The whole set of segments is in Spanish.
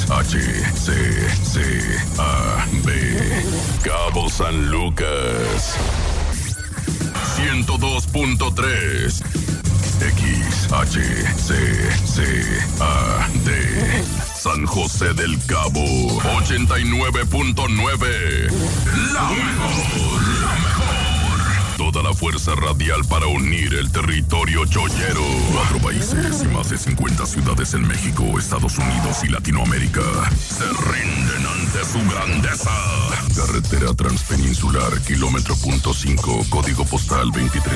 XHCCAB, Cabo San Lucas, 102.3, XHCCAD, San José del Cabo, 89.9, la mejor. Toda la fuerza radial para unir el territorio chollero. 4 países y más de 50 ciudades en México, Estados Unidos y Latinoamérica se rinden ante su grandeza. Carretera Transpeninsular, kilómetro .5, código postal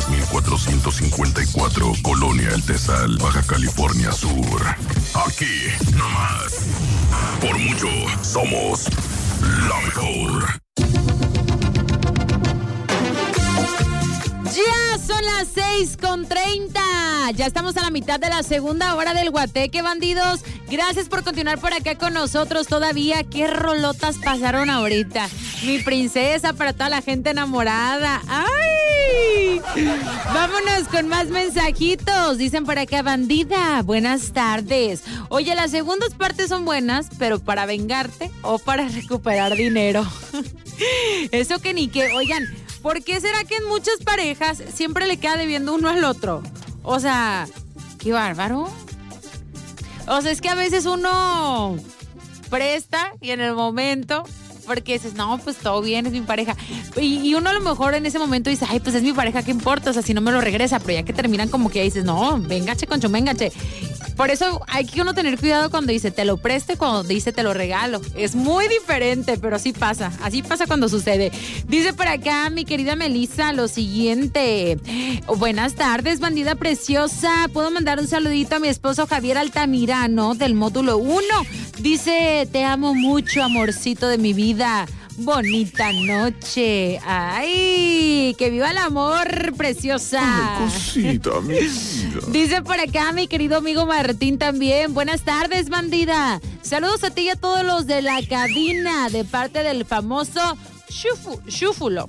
23,454, Colonia El Tesal, Baja California Sur. Aquí, nomás. Por mucho, somos la mejor. Ya son las 6:30. Ya estamos a la mitad de la segunda hora del Guateque, bandidos. Gracias por continuar por acá con nosotros todavía. Qué rolotas pasaron ahorita. Mi princesa para toda la gente enamorada. ¡Ay! Vámonos con más mensajitos. Dicen por acá, bandida, buenas tardes. Oye, las segundas partes son buenas, pero para vengarte o para recuperar dinero. Eso que ni que, oigan, ¿por qué será que en muchas parejas siempre le queda debiendo uno al otro? O sea, qué bárbaro. O sea, es que a veces uno presta y en el momento, porque dices, no, pues todo bien, es mi pareja. Y uno a lo mejor en ese momento dice, ay, pues es mi pareja, ¿qué importa? O sea, si no me lo regresa, pero ya que terminan como que dices, no, véngache, concho, véngache. Por eso hay que uno tener cuidado cuando dice te lo presto y cuando dice te lo regalo. Es muy diferente, pero sí pasa. Así pasa cuando sucede. Dice por acá mi querida Melissa lo siguiente. Buenas tardes, bandida preciosa. ¿Puedo mandar un saludito a mi esposo Javier Altamirano del módulo 1? Dice, te amo mucho, amorcito de mi vida. Bonita noche. Ay, que viva el amor, preciosa. Ay, cosita, mi vida. Dice por acá mi querido amigo Martín también. Buenas tardes, bandida. Saludos a ti y a todos los de la cabina de parte del famoso Chúfulo.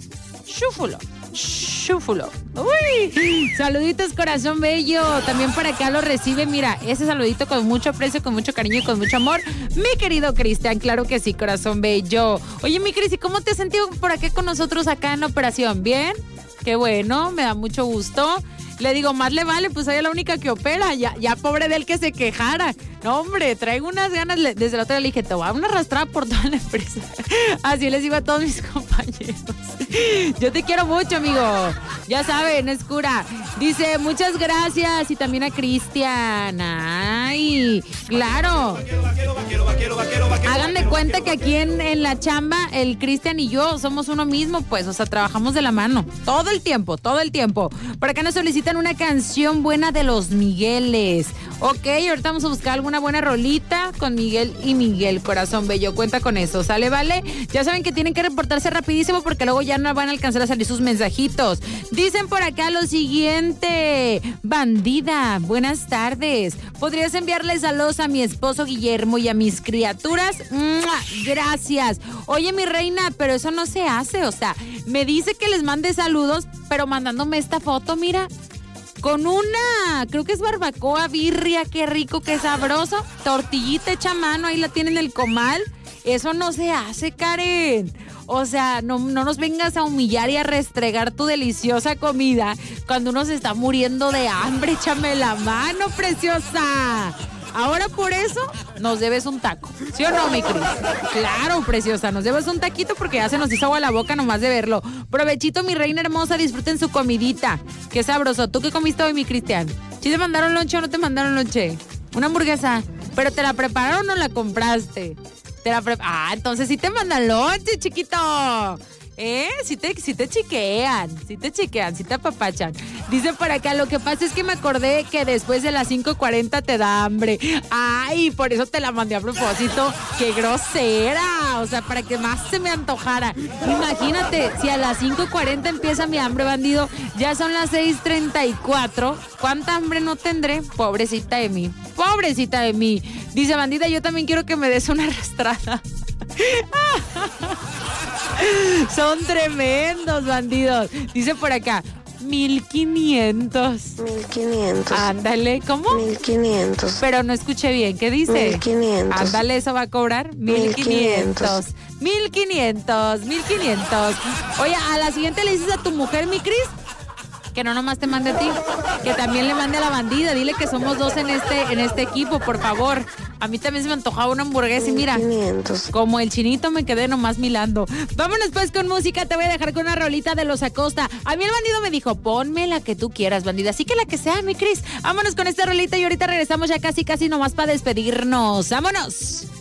Uy, saluditos, corazón bello. También por acá lo recibe, mira, ese saludito con mucho aprecio, con mucho cariño y con mucho amor. Mi querido Cristian, claro que sí, corazón bello. Oye, mi Cris, ¿y cómo te has sentido por acá con nosotros acá en operación? ¿Bien? Qué bueno, me da mucho gusto. Le digo, más le vale, pues ella es la única que opera. Ya pobre de él que se quejara. No, hombre, traigo unas ganas. Desde la otra le dije, te voy a dar una arrastrada por toda la empresa. Así les digo a todos mis compañeros. Yo te quiero mucho, amigo. Ya saben, es cura. Dice, muchas gracias. Y también a Cristian. Ay, claro. Hagan de cuenta que aquí en la chamba, el Cristian y yo somos uno mismo, pues, o sea, trabajamos de la mano. Todo el tiempo. Por acá nos solicitan una canción buena de los Migueles. Ok, ahorita vamos a buscar alguna buena rolita con Miguel y Miguel, corazón bello. Cuenta con eso, ¿sale, vale? Ya saben que tienen que reportarse rapidísimo porque luego ya no van a alcanzar a salir sus mensajitos. Dicen por acá lo siguiente. Bandida, buenas tardes. ¿Podrías enviarles saludos a mi esposo Guillermo y a mis criaturas? ¡Mua! Gracias. Oye, mi reina, pero eso no se hace, o sea, me dice que les mande saludos, pero mandándome esta foto, mira, con una, creo que es barbacoa, birria, qué rico, qué sabroso, tortillita hecha a mano, ahí la tienen en el comal. Eso no se hace, Karen. O sea, no nos vengas a humillar y a restregar tu deliciosa comida cuando uno se está muriendo de hambre. Échame la mano, preciosa. Ahora por eso nos debes un taco. ¿Sí o no, mi Cris? Claro, preciosa, nos debes un taquito porque ya se nos hizo agua la boca nomás de verlo. Provechito, mi reina hermosa, disfruten su comidita. Qué sabroso. ¿Tú qué comiste hoy, mi Cristian? ¿Sí te mandaron lonche o no te mandaron lonche? Una hamburguesa. ¿Pero te la prepararon o la compraste? Entonces sí te mandan lonche, chiquito. Sí te chiquean, sí te apapachan. Dice por acá, lo que pasa es que me acordé que después de las 5:40 te da hambre. Ay, por eso te la mandé a propósito. ¡Qué grosera! O sea, para que más se me antojara. Imagínate, si a las 5:40 empieza mi hambre, bandido, ya son las 6:34. ¿Cuánta hambre no tendré? Pobrecita de mí. Dice, bandida, yo también quiero que me des una arrastrada. Son tremendos, bandidos. Dice por acá, 1500. 1500. Ándale, ¿cómo? 1500. Pero no escuché bien, ¿qué dice? 1500. Ándale, eso va a cobrar 1500. 1500. Oye, a la siguiente le dices a tu mujer, mi Cris, que no nomás te mande a ti, que también le mande a la bandida. Dile que somos dos en este equipo, por favor. A mí también se me antojaba una hamburguesa y mira, 1500. como el chinito me quedé nomás milando. Vámonos pues con música, te voy a dejar con una rolita de Los Acosta. A mí el bandido me dijo, ponme la que tú quieras, bandida, así que la que sea, mi Cris. Vámonos con esta rolita y ahorita regresamos ya casi nomás para despedirnos. ¡Vámonos!